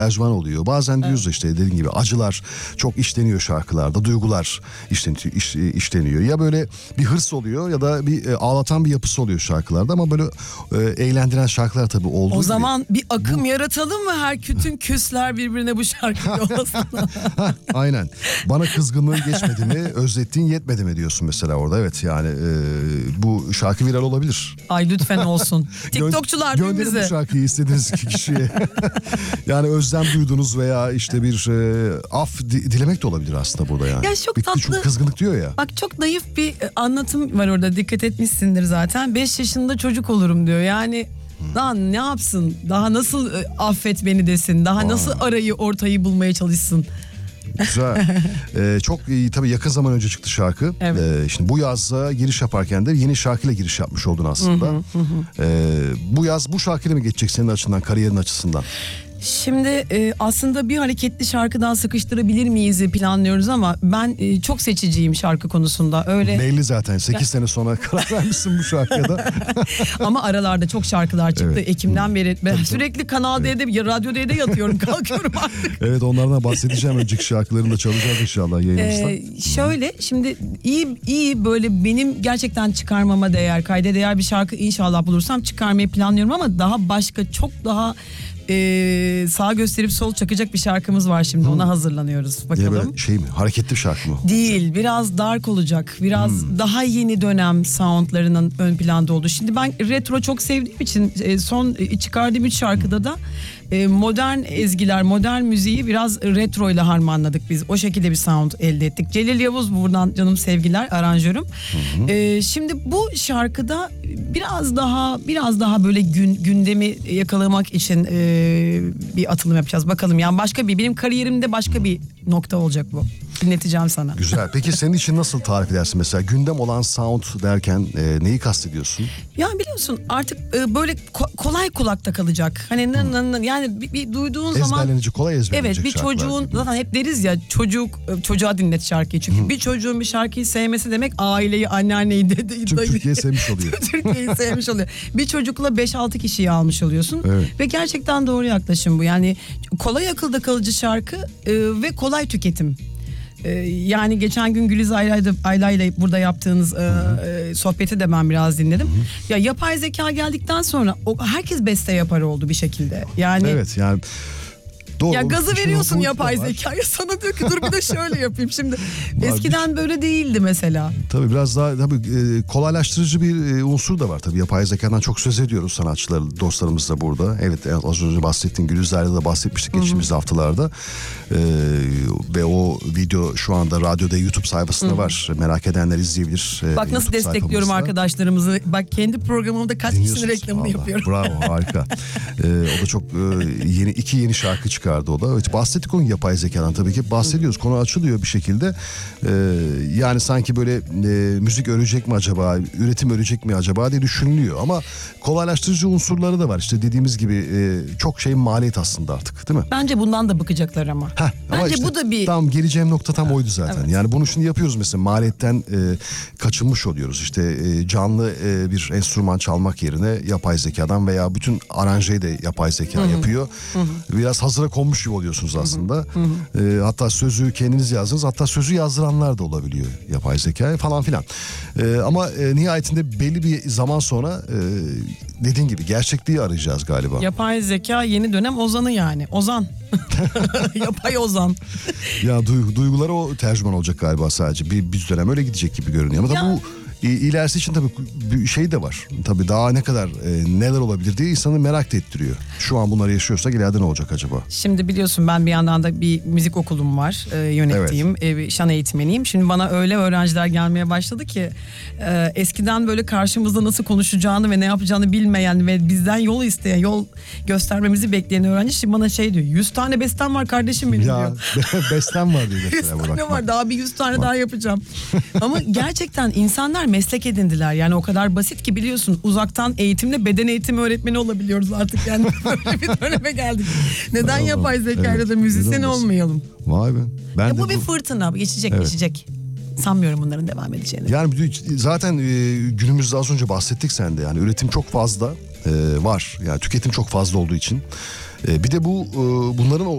tercüman oluyor. Bazen diyoruz işte dediğin gibi acılar çok işleniyor şarkılarda. Duygular işleniyor. Ya böyle bir hırs oluyor ya da bir ağlatan bir yapısı oluyor şarkılarda ama böyle eğlendiren şarkılar tabii olduğu O gibi. zaman bir akım yaratalım mı? Her bütün küsler birbirine bu şarkıyı olasın. Aynen. Bana kızgınlığın geçmedi mi, özlettiğin yetmedi mi diyorsun mesela orada. Evet yani bu şarkı viral olabilir. Ay lütfen olsun. TikTokçular değil Gönderin bize. bu şarkıyı istediğiniz kişiye. Yani özlem duydunuz veya işte bir af dilemek de olabilir aslında burada yani. Ya çok Bitti tatlı. çünkü kızgınlık diyor ya. Bak çok naif bir anlatım var orada, dikkat etmişsindir zaten. 5 yaşında çocuk olurum diyor. Yani daha ne yapsın? Daha nasıl affet beni desin? Daha nasıl arayı ortayı bulmaya çalışsın? Güzel. Çok tabii yakın zaman önce çıktı şarkı. Evet. Şimdi bu yazda giriş yaparken de yeni şarkıyla giriş yapmış oldun aslında. Bu yaz bu şarkıyla mı geçecek senin açından, kariyerin açısından? Şimdi aslında bir hareketli şarkıdan sıkıştırabilir miyiz planlıyoruz ama ben çok seçiciyim şarkı konusunda. Öyle. Belli zaten 8 sene sonra karar vermişsin bu şarkıya da. Ama aralarda çok şarkılar çıktı. Evet. Ekim'den beri ben sürekli Kanal D'de, Radyo D'de yatıyorum, kalkıyorum artık. Evet, onlardan bahsedeceğim. Önceki şarkılarını da çalacağız inşallah yayınımızda. Şöyle şimdi iyi böyle benim gerçekten çıkarmama değer, kayda değer bir şarkı inşallah bulursam çıkarmayı planlıyorum ama daha başka çok daha sağ gösterip sol çakacak bir şarkımız var şimdi. Ona hazırlanıyoruz. Yine Bakalım. böyle şey mi? Hareketli bir şarkı mı? Değil, biraz dark olacak. Biraz daha yeni dönem soundlarının ön planda olduğu. Şimdi ben retro çok sevdiğim için son çıkardığım 3 şarkıda da modern ezgiler, modern müziği biraz retro ile harmanladık biz. O şekilde bir sound elde ettik. Celil Yavuz, buradan canım sevgiler, aranjörüm. Şimdi bu şarkıda biraz daha böyle gündemi yakalamak için bir atılım yapacağız. Bakalım yani benim kariyerimde başka bir nokta olacak bu. Dinleteceğim sana. Güzel. Peki senin için nasıl tarif edersin mesela? Gündem olan sound derken neyi kastediyorsun? Ya biliyorsun artık böyle kolay kulakta kalacak. Hani yani bir duyduğun zaman Ezberlenici, kolay ezberlenecek evet, bir şarkılar çocuğun gibi. zaten hep deriz ya, çocuğa dinlet şarkıyı. Çünkü bir çocuğun bir şarkıyı sevmesi demek aileyi, anneanneyi, dedeyi, Tüm Türkiye sevmiş oluyor. Türkiye'yi sevmiş oluyor. Bir çocukla 5-6 kişiyi almış oluyorsun. Evet. Ve gerçekten doğru yaklaşım bu. Yani kolay akılda kalıcı şarkı ve kolay tüketim. Yani geçen gün Güliz Aylay'la burada yaptığınız sohbeti de ben biraz dinledim. Ya yapay zeka geldikten sonra herkes beste yapar oldu bir şekilde. Yani Evet yani doğru. ya gazı İşin veriyorsun o yapay boyutu da var. zekaya, sana diyor ki dur bir de şöyle yapayım. Şimdi eskiden böyle değildi mesela. Tabii biraz daha kolaylaştırıcı bir unsur da var tabii. Yapay zekadan çok söz ediyoruz sanatçılar, dostlarımız da burada. Evet, az önce bahsettiğin Gülizler'de de bahsetmiştik geçtiğimiz haftalarda. Ve o video şu anda radyoda, YouTube sayfasında var. Merak edenler izleyebilir. Bak nasıl YouTube destekliyorum sayfamızda. arkadaşlarımızı. Bak kendi programımda kaç kişinin Dinliyorsunuz. reklamını Vallahi, yapıyorum. Bravo, harika. O da çok iki yeni şarkı çıkardı o da. Evet, bahsettik onun yapay zekadan tabii ki. Bahsediyoruz. Konu açılıyor bir şekilde. Yani sanki böyle müzik ölecek mi acaba? Üretim ölecek mi acaba diye düşünülüyor. Ama kolaylaştırıcı unsurları da var. İşte dediğimiz gibi çok şey maliyet aslında artık, değil mi? Bence bundan da bıkacaklar ama. Ama Bence işte bu da bir... tam geleceğim nokta tam oydu zaten. Evet. Yani bunu şimdi yapıyoruz mesela, maliyetten kaçınmış oluyoruz. İşte canlı bir enstrüman çalmak yerine yapay zekadan veya bütün aranjeyi de yapay zeka yapıyor. Biraz hazıra konmuş gibi oluyorsunuz aslında. Hatta sözü kendiniz yazdınız. Hatta sözü yazdıranlar da olabiliyor yapay zekaya falan filan. Ama nihayetinde belli bir zaman sonra dediğin gibi gerçekliği arayacağız galiba. Yapay zeka yeni dönem ozanı yani. Ozan. Yapay ozan. Ya duygulara o tercüman olacak galiba sadece. Bir dönem öyle gidecek gibi görünüyor. Ama tabii bu ilerisi için tabii bir şey de var. Tabii daha ne kadar neler olabilir diye insanı merak da ettiriyor. Şu an bunları yaşıyorsak ileride ne olacak acaba? Şimdi biliyorsun ben bir yandan da bir müzik okulum var. Yönettiğim. Şan eğitmeniyim. Şimdi bana öyle öğrenciler gelmeye başladı ki eskiden böyle karşımızda nasıl konuşacağını ve ne yapacağını bilmeyen ve bizden yol isteyen, yol göstermemizi bekleyen öğrenci şimdi bana şey diyor. 100 tane bestem var kardeşim benim diyor. Bestem var diyor 100 mesela. tane var, daha bir 100 tane daha yapacağım. Ama gerçekten insanlar meslek edindiler. Yani o kadar basit ki biliyorsun, uzaktan eğitimle beden eğitimi öğretmeni olabiliyoruz artık. Yani böyle bir döneme geldik. Neden yapay zekayla da müzisyen olmayalım? Vay be. Bu bir fırtına, geçecek. Sanmıyorum bunların devam edeceğini. Yani zaten günümüzde az önce bahsettik sen de. Yani üretim çok fazla var. Yani tüketim çok fazla olduğu için. Bir de bunların